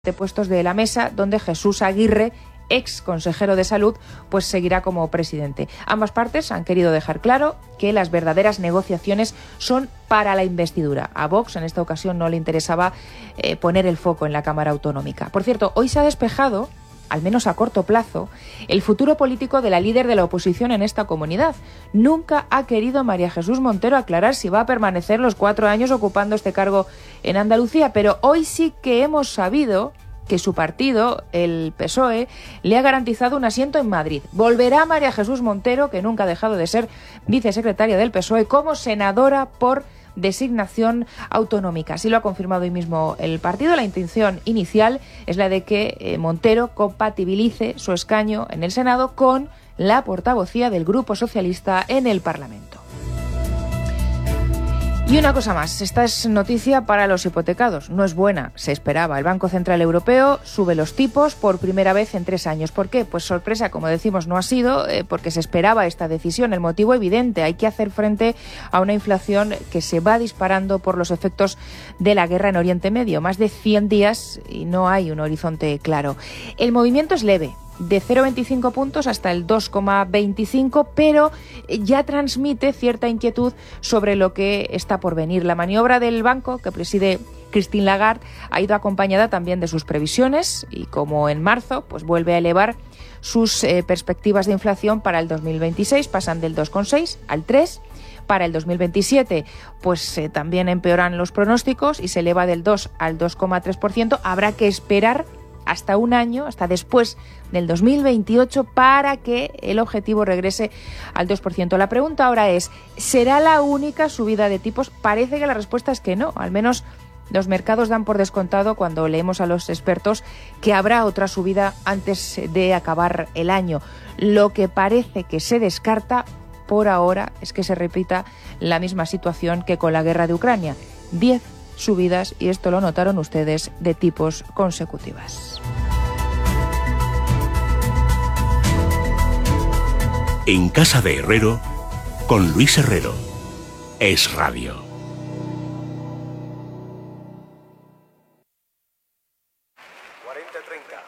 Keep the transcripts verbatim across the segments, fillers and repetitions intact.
de puestos de la mesa, donde Jesús Aguirre, ex consejero de Salud, pues seguirá como presidente. Ambas partes han querido dejar claro que las verdaderas negociaciones son para la investidura. A Vox en esta ocasión no le interesaba eh, poner el foco en la Cámara Autonómica. Por cierto, hoy se ha despejado, al menos a corto plazo, el futuro político de la líder de la oposición en esta comunidad. Nunca ha querido María Jesús Montero aclarar si va a permanecer los cuatro años ocupando este cargo en Andalucía, pero hoy sí que hemos sabido que su partido, el P S O E, le ha garantizado un asiento en Madrid. Volverá María Jesús Montero, que nunca ha dejado de ser vicesecretaria del P S O E, como senadora por designación autonómica. Así lo ha confirmado hoy mismo el partido. La intención inicial es la de que eh, Montero compatibilice su escaño en el Senado con la portavocía del Grupo Socialista en el Parlamento. Y una cosa más, esta es noticia para los hipotecados. No es buena, se esperaba. El Banco Central Europeo sube los tipos por primera vez en tres años. ¿Por qué? Pues sorpresa, como decimos, no ha sido eh, porque se esperaba esta decisión. El motivo evidente, hay que hacer frente a una inflación que se va disparando por los efectos de la guerra en Oriente Medio. Más de cien días y no hay un horizonte claro. El movimiento es leve, de cero coma veinticinco puntos hasta el dos coma veinticinco, pero ya transmite cierta inquietud sobre lo que está por venir. La maniobra del banco que preside Christine Lagarde ha ido acompañada también de sus previsiones y, como en marzo, pues vuelve a elevar sus eh, perspectivas de inflación para el dos mil veintiséis, pasan del dos coma seis al tres. Para el dos mil veintisiete, pues eh, también empeoran los pronósticos y se eleva del dos al dos coma tres por ciento. Habrá que esperar hasta un año, hasta después del dos mil veintiocho, para que el objetivo regrese al dos por ciento. La pregunta ahora es, ¿será la única subida de tipos? Parece que la respuesta es que no, al menos los mercados dan por descontado, cuando leemos a los expertos, que habrá otra subida antes de acabar el año. Lo que parece que se descarta por ahora es que se repita la misma situación que con la guerra de Ucrania. diez subidas, y esto lo notaron ustedes, de tipos consecutivas. En Casa de Herrero, con Luis Herrero. Es Radio. cuarenta treinta.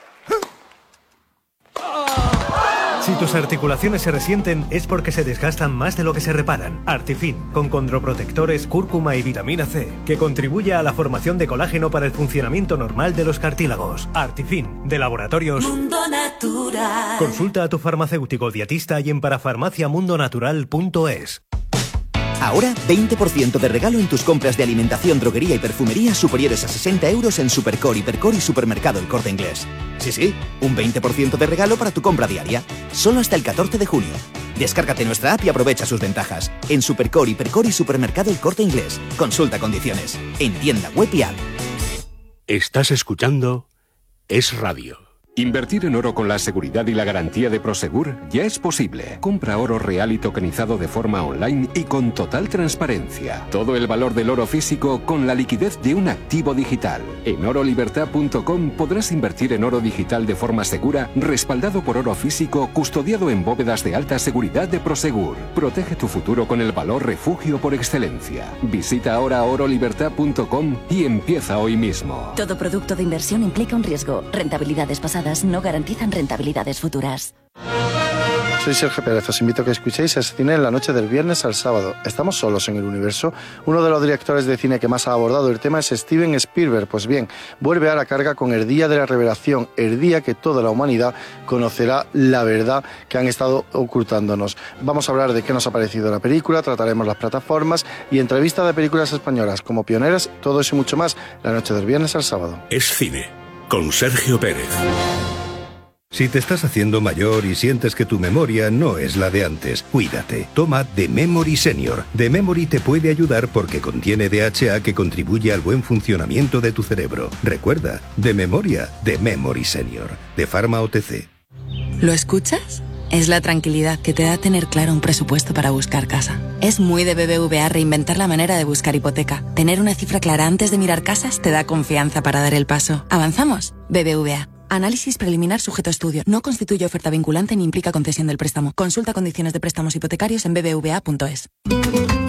Si tus articulaciones se resienten es porque se desgastan más de lo que se reparan. Artifin, con condroprotectores, cúrcuma y vitamina C, que contribuye a la formación de colágeno para el funcionamiento normal de los cartílagos. Artifin, de Laboratorios Mundo Natural. Consulta a tu farmacéutico dietista y en parafarmacia mundo natural punto es. Ahora, veinte por ciento de regalo en tus compras de alimentación, droguería y perfumería superiores a sesenta euros en Supercore, Hipercore y Supermercado El Corte Inglés. Sí, sí, un veinte por ciento de regalo para tu compra diaria. Solo hasta el catorce de junio. Descárgate nuestra app y aprovecha sus ventajas. En Supercore, Hipercore y Supermercado El Corte Inglés. Consulta condiciones. En tienda web y app. Estás escuchando Es Radio. Invertir en oro con la seguridad y la garantía de Prosegur ya es posible. Compra oro real y tokenizado de forma online y con total transparencia. Todo el valor del oro físico con la liquidez de un activo digital. En oro libertad punto com podrás invertir en oro digital de forma segura, respaldado por oro físico, custodiado en bóvedas de alta seguridad de Prosegur. Protege tu futuro con el valor refugio por excelencia. Visita ahora oro libertad punto com y empieza hoy mismo. Todo producto de inversión implica un riesgo. Rentabilidades pasadas no garantizan rentabilidades futuras. Soy Sergio Pérez, os invito a que escuchéis el cine en la noche del viernes al sábado. ¿Estamos solos en el universo? Uno de los directores de cine que más ha abordado el tema es Steven Spielberg. Pues bien, vuelve a la carga con el Día de la Revelación, el día que toda la humanidad conocerá la verdad que han estado ocultándonos. Vamos a hablar de qué nos ha parecido la película, trataremos las plataformas y entrevistas de películas españolas como pioneras, todo eso y mucho más, la noche del viernes al sábado. Es Cine, con Sergio Pérez. Si te estás haciendo mayor y sientes que tu memoria no es la de antes, cuídate. Toma The Memory Senior. The Memory te puede ayudar porque contiene D H A que contribuye al buen funcionamiento de tu cerebro. Recuerda, de memoria, The Memory Senior. De Pharma O T C. ¿Lo escuchas? Es la tranquilidad que te da tener claro un presupuesto para buscar casa. Es muy de B B V A reinventar la manera de buscar hipoteca. Tener una cifra clara antes de mirar casas te da confianza para dar el paso. ¿Avanzamos? B B V A. Análisis preliminar sujeto a estudio. No constituye oferta vinculante ni implica concesión del préstamo. Consulta condiciones de préstamos hipotecarios en b b v a punto es.